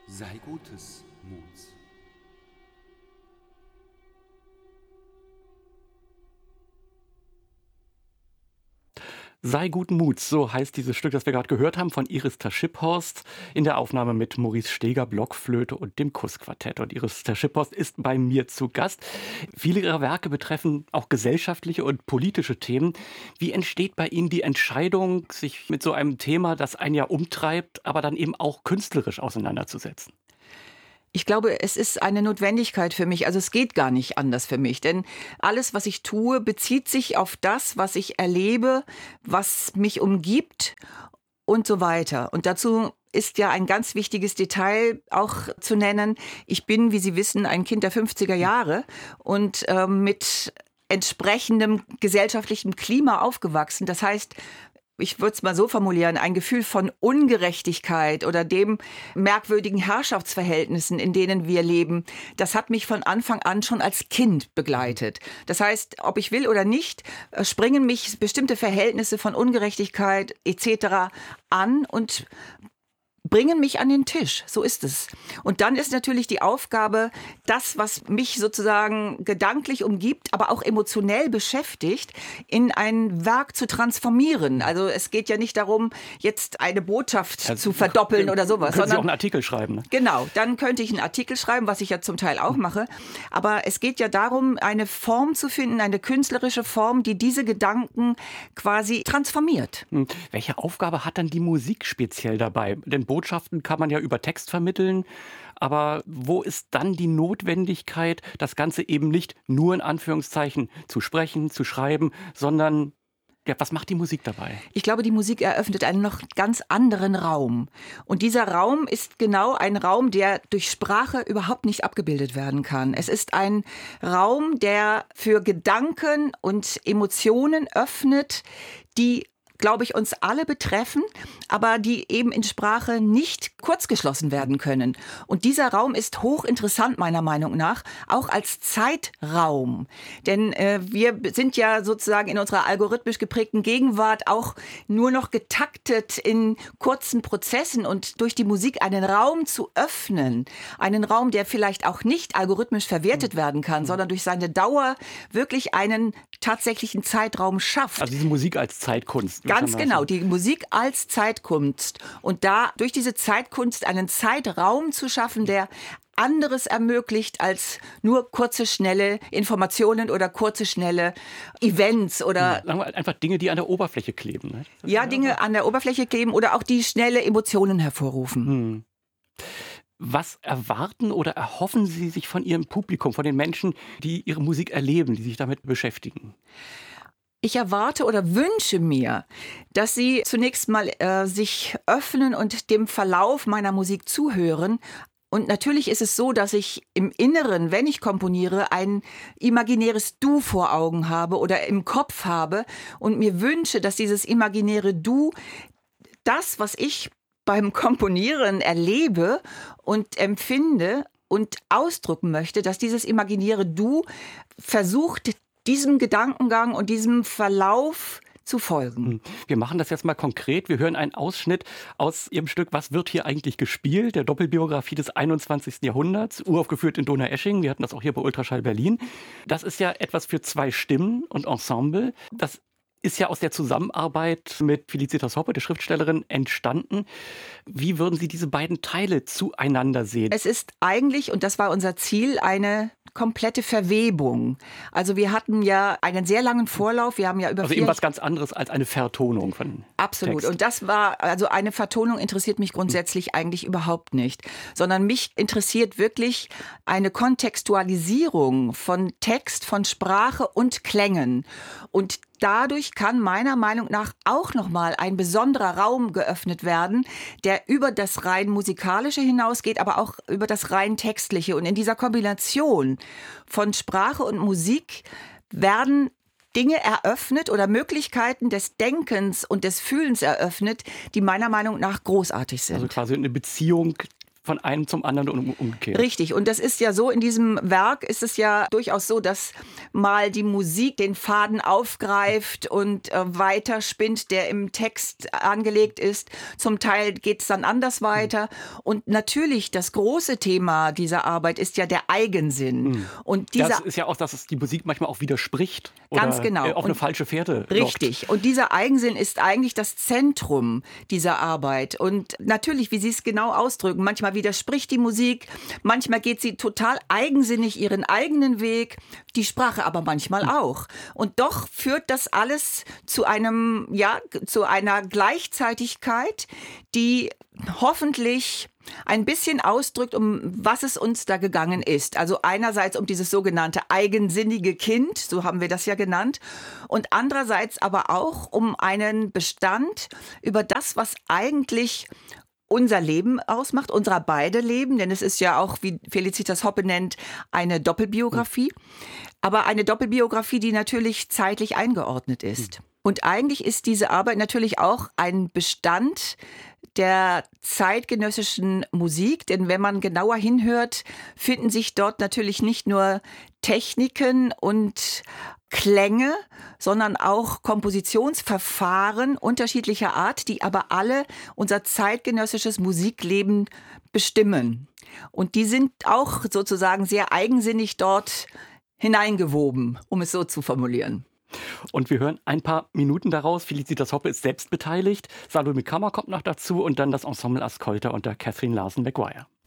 Sei gutes Muts. Sei guten Muts, so heißt dieses Stück, das wir gerade gehört haben, von Iris Ter-Schipphorst in der Aufnahme mit Maurice Steger, Blockflöte und dem Kussquartett. Und Iris Ter-Schipphorst ist bei mir zu Gast. Viele ihrer Werke betreffen auch gesellschaftliche und politische Themen. Wie entsteht bei Ihnen die Entscheidung, sich mit so einem Thema, das einen ja umtreibt, aber dann eben auch künstlerisch auseinanderzusetzen? Ich glaube, es ist eine Notwendigkeit für mich. Also es geht gar nicht anders für mich. Denn alles, was ich tue, bezieht sich auf das, was ich erlebe, was mich umgibt und so weiter. Und dazu ist ja ein ganz wichtiges Detail auch zu nennen. Ich bin, wie Sie wissen, ein Kind der 50er Jahre und mit entsprechendem gesellschaftlichem Klima aufgewachsen. Das heißt, ich würde es mal so formulieren, ein Gefühl von Ungerechtigkeit oder dem merkwürdigen Herrschaftsverhältnissen, in denen wir leben, das hat mich von Anfang an schon als Kind begleitet. Das heißt, ob ich will oder nicht, springen mich bestimmte Verhältnisse von Ungerechtigkeit etc. an und bringen mich an den Tisch. So ist es. Und dann ist natürlich die Aufgabe, das, was mich sozusagen gedanklich umgibt, aber auch emotionell beschäftigt, in ein Werk zu transformieren. Also es geht ja nicht darum, jetzt eine Botschaft zu verdoppeln oder sowas. Können Sie auch einen Artikel schreiben, ne? Genau, dann könnte ich einen Artikel schreiben, was ich ja zum Teil auch mache. Aber es geht ja darum, eine Form zu finden, eine künstlerische Form, die diese Gedanken quasi transformiert. Welche Aufgabe hat dann die Musik speziell dabei? Denn Botschaften kann man ja über Text vermitteln, aber wo ist dann die Notwendigkeit, das Ganze eben nicht nur in Anführungszeichen zu sprechen, zu schreiben, sondern ja, was macht die Musik dabei? Ich glaube, die Musik eröffnet einen noch ganz anderen Raum. Und dieser Raum ist genau ein Raum, der durch Sprache überhaupt nicht abgebildet werden kann. Es ist ein Raum, der für Gedanken und Emotionen öffnet, die, glaube ich, uns alle betreffen, aber die eben in Sprache nicht kurzgeschlossen werden können. Und dieser Raum ist hochinteressant meiner Meinung nach, auch als Zeitraum. Denn wir sind ja sozusagen in unserer algorithmisch geprägten Gegenwart auch nur noch getaktet in kurzen Prozessen, und durch die Musik einen Raum zu öffnen, einen Raum, der vielleicht auch nicht algorithmisch verwertet werden kann, sondern durch seine Dauer wirklich einen tatsächlichen Zeitraum schafft. Also diese Musik als Zeitkunst. Ganz genau, die Musik als Zeitkunst. Und da durch diese Zeitkunst einen Zeitraum zu schaffen, der anderes ermöglicht als nur kurze, schnelle Informationen oder kurze, schnelle Events oder Sagen wir einfach Dinge, die an der Oberfläche kleben. Ne? Ja, Dinge an der Oberfläche kleben oder auch die schnelle Emotionen hervorrufen. Was erwarten oder erhoffen Sie sich von Ihrem Publikum, von den Menschen, die Ihre Musik erleben, die sich damit beschäftigen? Ich erwarte oder wünsche mir, dass Sie zunächst mal sich öffnen und dem Verlauf meiner Musik zuhören. Und natürlich ist es so, dass ich im Inneren, wenn ich komponiere, ein imaginäres Du vor Augen habe oder im Kopf habe und mir wünsche, dass dieses imaginäre Du, das, was ich beim Komponieren erlebe und empfinde und ausdrücken möchte, dass dieses imaginäre Du versucht, diesem Gedankengang und diesem Verlauf zu folgen. Wir machen das jetzt mal konkret. Wir hören einen Ausschnitt aus Ihrem Stück Was wird hier eigentlich gespielt? Der Doppelbiografie des 21. Jahrhunderts, uraufgeführt in Donaueschingen. Wir hatten das auch hier bei Ultraschall Berlin. Das ist ja etwas für 2 Stimmen und Ensemble. Das ist ja aus der Zusammenarbeit mit Felicitas Hoppe, der Schriftstellerin, entstanden. Wie würden Sie diese beiden Teile zueinander sehen? Es ist eigentlich, und das war unser Ziel, eine komplette Verwebung. Also wir hatten ja einen sehr langen Vorlauf. Wir haben ja über also eben was ganz anderes als eine Vertonung von Absolut. Text. Und das war, also eine Vertonung interessiert mich grundsätzlich eigentlich überhaupt nicht, sondern mich interessiert wirklich eine Kontextualisierung von Text, von Sprache und Klängen. Und dadurch kann meiner Meinung nach auch nochmal ein besonderer Raum geöffnet werden, der über das rein musikalische hinausgeht, aber auch über das rein textliche. Und in dieser Kombination von Sprache und Musik werden Dinge eröffnet oder Möglichkeiten des Denkens und des Fühlens eröffnet, die meiner Meinung nach großartig sind. Also quasi eine Beziehung von einem zum anderen und umgekehrt. Richtig. Und das ist ja so, in diesem Werk ist es ja durchaus so, dass mal die Musik den Faden aufgreift und weiterspinnt, der im Text angelegt ist. Zum Teil geht es dann anders weiter. Und natürlich, das große Thema dieser Arbeit ist ja der Eigensinn. Und das ist ja auch, dass es die Musik manchmal auch widerspricht. Ganz oder genau. auf eine falsche Fährte lockt. Richtig. Und dieser Eigensinn ist eigentlich das Zentrum dieser Arbeit. Und natürlich, wie Sie es genau ausdrücken, manchmal widerspricht die Musik, manchmal geht sie total eigensinnig ihren eigenen Weg, die Sprache aber manchmal auch. Und doch führt das alles zu zu einer Gleichzeitigkeit, die hoffentlich ein bisschen ausdrückt, um was es uns da gegangen ist. Also einerseits um dieses sogenannte eigensinnige Kind, so haben wir das ja genannt, und andererseits aber auch um einen Bestand über das, was eigentlich unser Leben ausmacht, unserer beide Leben, denn es ist ja auch, wie Felicitas Hoppe nennt, eine Doppelbiografie, aber eine Doppelbiografie, die natürlich zeitlich eingeordnet ist. Und eigentlich ist diese Arbeit natürlich auch ein Bestand der zeitgenössischen Musik, denn wenn man genauer hinhört, finden sich dort natürlich nicht nur Techniken und Klänge, sondern auch Kompositionsverfahren unterschiedlicher Art, die aber alle unser zeitgenössisches Musikleben bestimmen. Und die sind auch sozusagen sehr eigensinnig dort hineingewoben, um es so zu formulieren. Und wir hören ein paar Minuten daraus. Felicitas Hoppe ist selbst beteiligt. Salome Kammer kommt noch dazu und dann das Ensemble Ascolta unter Catherine Larson-McGuire.